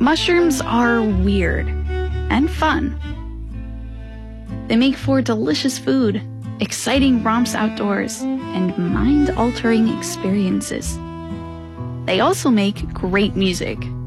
Mushrooms are weird and fun. They make for delicious food, exciting romps outdoors, and mind-altering experiences. They also make great music.